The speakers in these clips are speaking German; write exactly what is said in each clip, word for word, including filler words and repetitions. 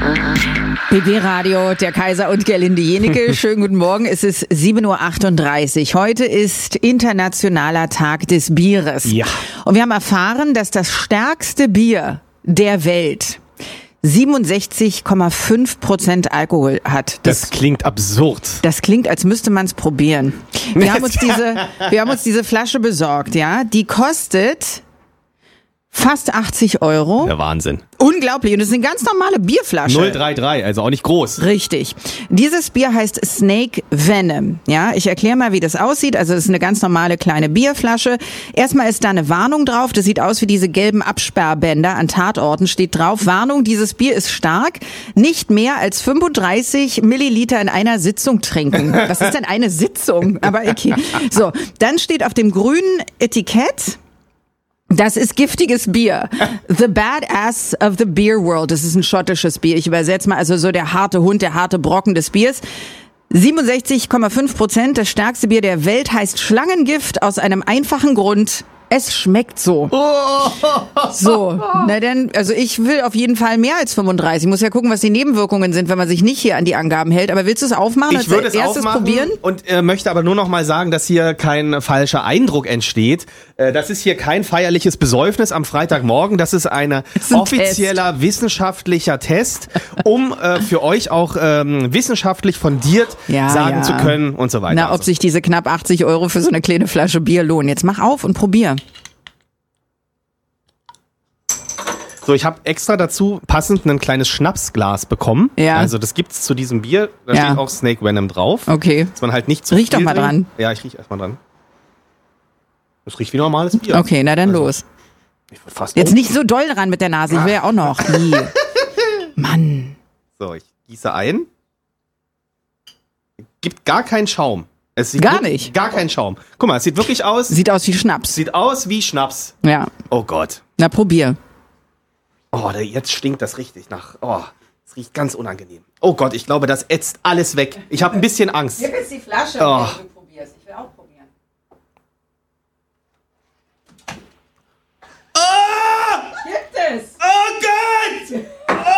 B B Radio, der Kaiser und Gerlinde Jenecke. Schönen guten Morgen, es ist sieben Uhr achtunddreißig. Heute ist Internationaler Tag des Bieres. Ja. Und wir haben erfahren, dass das stärkste Bier der Welt siebenundsechzig Komma fünf Prozent Alkohol hat. Das, das klingt absurd. Das klingt, als müsste man es probieren. Wir haben uns diese, wir haben uns diese Flasche besorgt, ja. Die kostet fast achtzig Euro. Der Wahnsinn. Unglaublich. Und es ist eine ganz normale Bierflasche. null Komma dreiunddreißig, also auch nicht groß. Richtig. Dieses Bier heißt Snake Venom. Ja, ich erkläre mal, wie das aussieht. Also es ist eine ganz normale kleine Bierflasche. Erstmal ist da eine Warnung drauf. Das sieht aus wie diese gelben Absperrbänder an Tatorten. Steht drauf: Warnung, dieses Bier ist stark. Nicht mehr als fünfunddreißig Milliliter in einer Sitzung trinken. Was ist denn eine Sitzung? Aber okay. So, dann steht auf dem grünen Etikett: das ist giftiges Bier. The Badass of the Beer World. Das ist ein schottisches Bier. Ich übersetze mal, also so der harte Hund, der harte Brocken des Biers. siebenundsechzig Komma fünf Prozent. Das stärkste Bier der Welt heißt Schlangengift aus einem einfachen Grund: es schmeckt so. So, na dann, also ich will auf jeden Fall mehr als fünfunddreißig. Ich muss ja gucken, was die Nebenwirkungen sind, wenn man sich nicht hier an die Angaben hält. Aber willst du es aufmachen? Ich würde es erstes aufmachen probieren? und äh, möchte aber nur noch mal sagen, dass hier kein falscher Eindruck entsteht. Äh, das ist hier kein feierliches Besäufnis am Freitagmorgen. Das ist eine ist ein offizieller Test. wissenschaftlicher Test, um äh, für euch auch ähm, wissenschaftlich fundiert Ja, sagen ja. zu können und so weiter. Na, ob sich diese knapp achtzig Euro für so eine kleine Flasche Bier lohnen. Jetzt mach auf und probier. So, ich habe extra dazu passend ein kleines Schnapsglas bekommen. Ja. Also das gibt's zu diesem Bier. Da Ja. steht auch Snake Venom drauf. Okay. Dass man halt nicht zu Riech viel doch mal trinkt. dran. Ja, ich riech erst mal dran. Das riecht wie normales Bier. Okay, na dann Also, los. Ich würd fast Jetzt um- nicht so doll dran mit der Nase, ich will ja auch noch. Nie. Mann. So, ich gieße ein. Gibt gar keinen Schaum. Es sieht Gar wirklich- nicht? Gar keinen Schaum. Guck mal, es sieht wirklich aus. Sieht aus wie Schnaps. Sieht aus wie Schnaps. Ja. Oh Gott. Na, probier. Oh, da- jetzt stinkt das richtig nach. Oh, es riecht ganz unangenehm. Oh Gott, ich glaube, das ätzt alles weg. Ich habe ein bisschen Angst. Gib jetzt die Flasche, Oh. wenn du probierst. Ich will auch probieren. Ah! Gibt es? Oh Gott!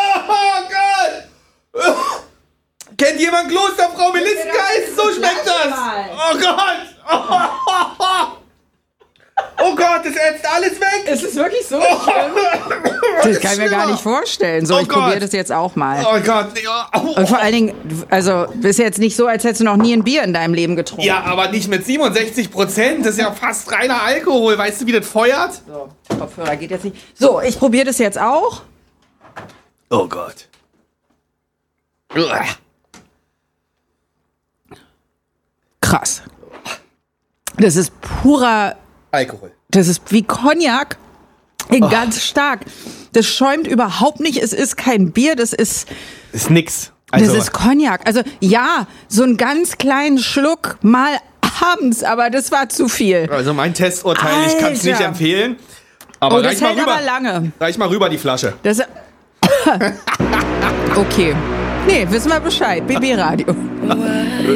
Oh Gott! Kennt jemand Klosterfrau Melissengeist? So schmeckt das! Oh Gott! Oh, oh Gott, das ätzt alles weg! Ist es wirklich so? Oh, Das kann ich mir gar nicht vorstellen. So, Oh ich probiere Gott. das jetzt auch mal. Oh Gott! Ja, oh, Und vor allen Dingen, also, ist jetzt nicht so, als hättest du noch nie ein Bier in deinem Leben getrunken. ja, aber nicht mit siebenundsechzig Prozent. Das ist ja fast reiner Alkohol. Weißt du, wie das feuert? So, Kopfhörer geht jetzt nicht. So, ich probiere das jetzt auch. Oh Gott. Uah. Krass. Das ist purer, Alkohol. das ist wie Cognac. Ganz stark. Das schäumt überhaupt nicht. Es ist kein Bier, das ist, Ist nix. Also, das ist Cognac. Also ja, so einen ganz kleinen Schluck mal abends, aber das war zu viel. also mein Testurteil, ich kann es nicht Alter. empfehlen. Aber Oh, das reich mal hält rüber. aber lange. Reich mal rüber die Flasche. Das okay. Nee, wissen wir Bescheid. B B Radio.